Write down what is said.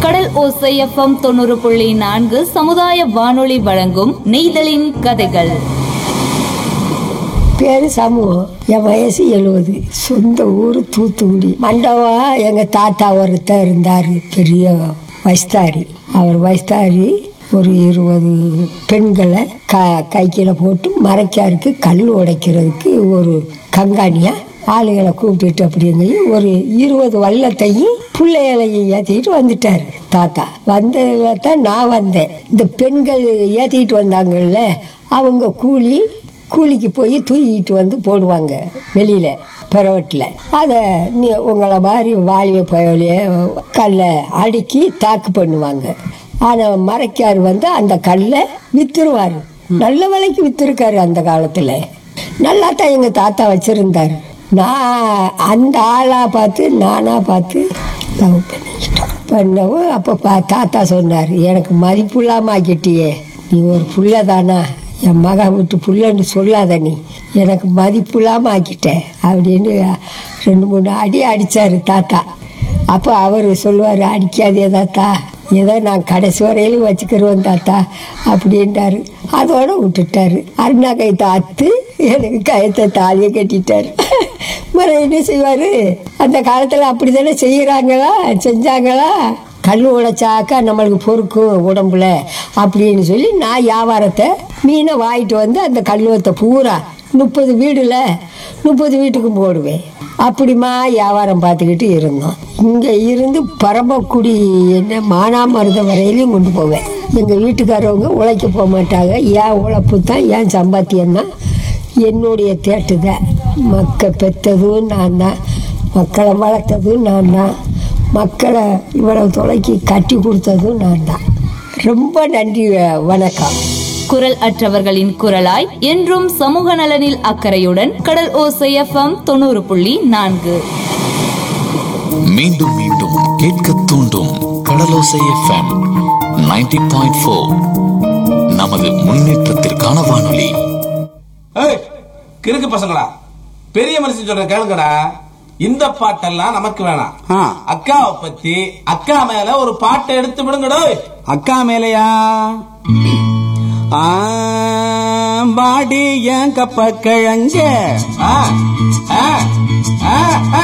கடல் ஓசை FM 90.4 சமுதாய வானொலி வழங்கும் நெய்தலின் கதைகள். பேரு சமூகம். என் வயசு 70. சொந்த ஊர் தூத்துக்குடி. மண்டபா எங்க தாத்தா ஒருத்தர் இருந்தாரு, பெரிய வயஸ்தாரி. அவர் வயஸ்தாரி ஒரு 20 பெண்களை கைக்கில போட்டு மறைக்காருக்கு கல் உடைக்கிறதுக்கு ஒரு கங்காணியா ஆளுகளை கூப்பிட்டுட்டு அப்படிங்க ஒரு 20 வள்ளத்தையும் பிள்ளைகளையும் ஏற்றிக்கிட்டு வந்துட்டாரு தாத்தா. வந்ததுல தான் நான் வந்தேன். இந்த பெண்கள் ஏற்றிக்கிட்டு வந்தாங்கல்ல, அவங்க கூலிக்கு போய் தூக்கிட்டு வந்து போடுவாங்க வெளியில பிறவட்டில். அதை உங்களை மாதிரி வாலிய பயலைய கல்லை அடுக்கி தாக்கு பண்ணுவாங்க. ஆனால் மறைக்கார் வந்து அந்த கல்லை வித்துருவார். நல்ல விலைக்கு வித்துருக்காரு அந்த காலத்தில். நல்லா தான் எங்கள் தாத்தா வச்சிருந்தாரு. நான் அந்த நானாக பார்த்து லவ் பண்ணவும் அப்போ தாத்தா சொன்னார், எனக்கு மதிப்பு இல்லாமல் ஆக்கிட்டியே, நீ ஒரு புள்ள தானா, என் மகா விட்டு புள்ளன்னு சொல்லாத, நீ எனக்கு மதிப்பு இல்லாமல் ஆக்கிட்டேன் அப்படின்னு 2-3 அடி அடித்தார் தாத்தா. அப்போ அவர் சொல்லுவார், அடிக்காதே தாத்தா, ஏதோ நான் கடைசி வரையிலும் வச்சுக்கிறோம் தாத்தா அப்படின்ட்டாரு. அதோட விட்டுட்டாரு. அருணா கைத்தை அத்து எனக்கு கயத்தை தாலியை கட்டிட்டாரு. மறு என்ன செய்வார், அந்த காலத்தில் அப்படி தானே செஞ்சாங்களா, கல் உடைச்சாக்கா நம்மளுக்கு பொறுக்கும் உடம்புல அப்படின்னு சொல்லி நான் வியாபாரத்தை மீனை வாங்கிட்டு வந்து அந்த கல்லுவத்தை பூரா 30 வீட்டுக்கும் போடுவேன். அப்படிமா வியாபாரம் பார்த்துக்கிட்டு இருந்தோம். இங்கே இருந்து பரமக்குடி என்ன மானாமருத வரையிலையும் கொண்டு போவேன். எங்கள் வீட்டுக்காரவங்க உழைக்க போக மாட்டாங்க. ஏன் உழைப்பு தான், ஏன் சம்பாத்தியம் தான், என்னுடைய தேட்டு தான். மக்கள் பெற்றதும் நான் தான், மக்களை வளர்த்ததும் நான் தான், மக்களை இவ்வளவு தொலைக்கி கட்டி கொடுத்ததும் நான் தான். ரொம்ப நன்றி, வணக்கம். குரல் அற்றவர்களின் குரலாய் என்றும் சமூக நலனில் அக்கறையுடன் கடல் ஓசை FM 90.4. மீண்டும் மீண்டும் கேட்க தூண்டும் கடலோசை FM 90.4. நமது முன்னேற்றத்திற்கான வானொலி. கிறுக்கு பசங்களா, பெரிய மனுஷன் சொல்ற கேளுங்கடா. இந்த பாட்டெல்லாம் நமக்கு வேணாம். அக்காவை பத்தி, அக்கா மேல ஒரு பாட்டை எடுத்து விடுங்கடோ. அக்கா மேலையா? பாடி ஏன் கப்ப கிழங்க